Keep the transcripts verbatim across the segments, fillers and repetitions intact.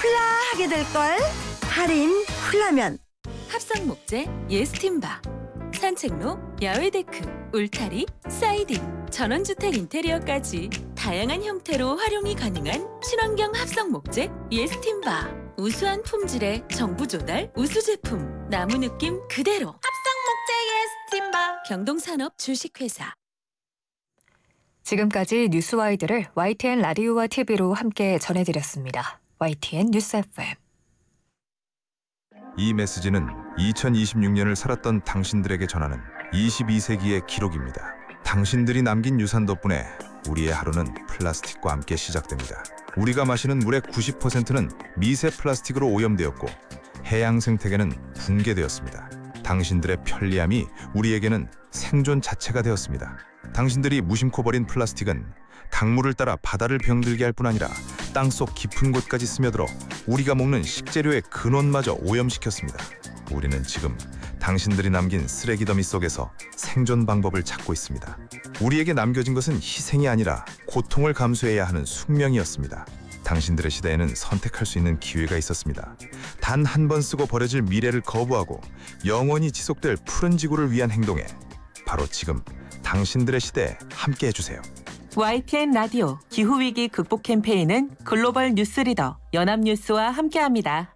훌라 하게 될걸. 할인 훌라면. 합성 목재 예스팀바, 산책로, 야외 데크, 울타리, 사이딩, 전원주택 인테리어까지 다양한 형태로 활용이 가능한 친환경 합성 목재 예스팀바. 우수한 품질의 정부 조달 우수 제품, 나무 느낌 그대로. 합성 목재 예스팀바. 경동산업 주식회사. 지금까지 뉴스와이드를 와이티엔 라디오와 티비로 함께 전해드렸습니다. 와이티엔 뉴스 에프엠. 이 메시지는 이천이십육 년을 살았던 당신들에게 전하는 이십이 세기의 기록입니다. 당신들이 남긴 유산 덕분에 우리의 하루는 플라스틱과 함께 시작됩니다. 우리가 마시는 물의 구십 퍼센트는 미세 플라스틱으로 오염되었고 해양 생태계는 붕괴되었습니다. 당신들의 편리함이 우리에게는 생존 자체가 되었습니다. 당신들이 무심코 버린 플라스틱은 강물을 따라 바다를 병들게 할 뿐 아니라 땅속 깊은 곳까지 스며들어 우리가 먹는 식재료의 근원마저 오염시켰습니다. 우리는 지금 당신들이 남긴 쓰레기 더미 속에서 생존 방법을 찾고 있습니다. 우리에게 남겨진 것은 희생이 아니라 고통을 감수해야 하는 숙명이었습니다. 당신들의 시대에는 선택할 수 있는 기회가 있었습니다. 단 한 번 쓰고 버려질 미래를 거부하고 영원히 지속될 푸른 지구를 위한 행동에 바로 지금 당신들의 시대에 함께 해주세요. 와이티엔 라디오 기후위기 극복 캠페인은 글로벌 뉴스리더 연합뉴스와 함께합니다.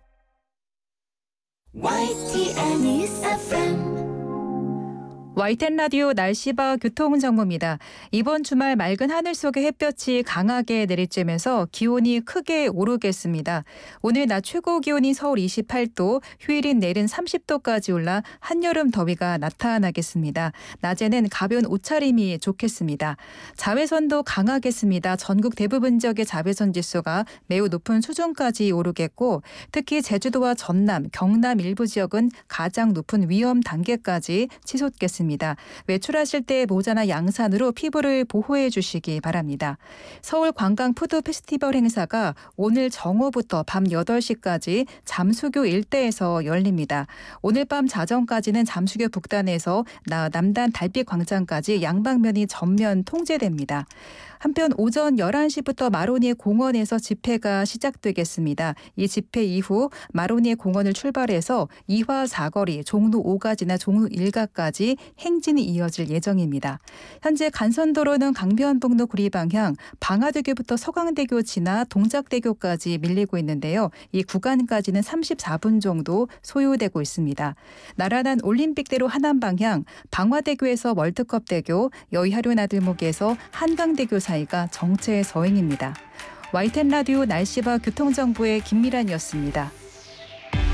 와이티엔 뉴스 에프엠. 와이티엔 라디오 날씨와 교통정보입니다. 이번 주말 맑은 하늘 속에 햇볕이 강하게 내리쬐면서 기온이 크게 오르겠습니다. 오늘 낮 최고 기온이 서울 이십팔 도, 휴일인 내일은 삼십 도까지 올라 한여름 더위가 나타나겠습니다. 낮에는 가벼운 옷차림이 좋겠습니다. 자외선도 강하겠습니다. 전국 대부분 지역의 자외선 지수가 매우 높은 수준까지 오르겠고 특히 제주도와 전남, 경남 일부 지역은 가장 높은 위험 단계까지 치솟겠습니다. 외출하실 때 모자나 양산으로 피부를 보호해 주시기 바랍니다. 서울 관광 푸드 페스티벌 행사가 오늘 정오부터 밤 여덟 시까지 잠수교 일대에서 열립니다. 오늘 밤 자정까지는 잠수교 북단에서 남단 달빛 광장까지 양방면이 전면 통제됩니다. 한편 오전 열한 시부터 마로니에 공원에서 집회가 시작되겠습니다. 이 집회 이후 마로니에 공원을 출발해서 이화 사거리, 종로 오가 지나 종로 일가까지 행진이 이어질 예정입니다. 현재 간선도로는 강변북로 구리 방향, 방화대교부터 서강대교 지나 동작대교까지 밀리고 있는데요. 이 구간까지는 삼십사 분 정도 소요되고 있습니다. 나란한 올림픽대로 하남 방향, 방화대교에서 월드컵대교, 여의하류나들목에서 한강대교 사이가 정체 서행입니다. 와이티엔 라디오 날씨와 교통정보의 김미란이었습니다.